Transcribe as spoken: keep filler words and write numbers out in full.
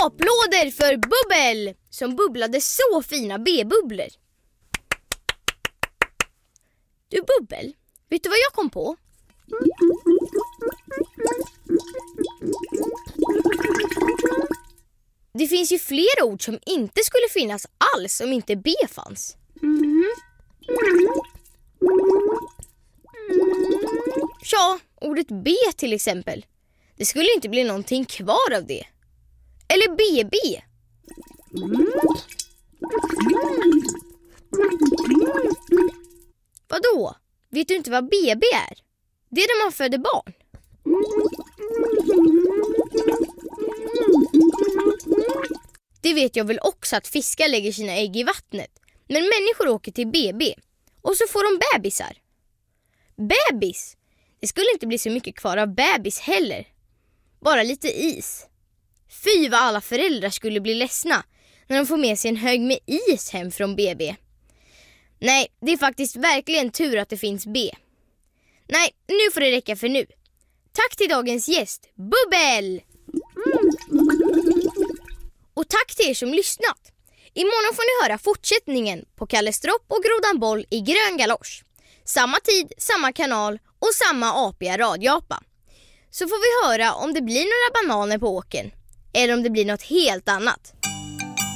Applåder för Bubbel som bubblade så fina B-bubblor. Du Bubbel, vet du vad jag kom på? Det finns ju flera ord som inte skulle finnas alls om inte B fanns. Ja, ordet B till exempel. Det skulle inte bli någonting kvar av det. Eller B B. Vadå? Vet du inte vad B B är? Det är när man föder barn. Det vet jag väl också att fiskar lägger sina ägg i vattnet. Men människor åker till B B. Och så får de bebisar. Bebis? Det skulle inte bli så mycket kvar av bebis heller. Bara lite is. Fy vad alla föräldrar skulle bli ledsna när de får med sig en hög med is hem från B B. Nej, det är faktiskt verkligen tur att det finns B. Nej, nu får det räcka för nu. Tack till dagens gäst, Bubbel! Och tack till er som lyssnat. Imorgon får ni höra fortsättningen på Kalle Stropp och Grodan Boll i grön galosch. Samma tid, samma kanal och samma apiga radioapa. Så får vi höra om det blir några bananer på åken eller om det blir något helt annat.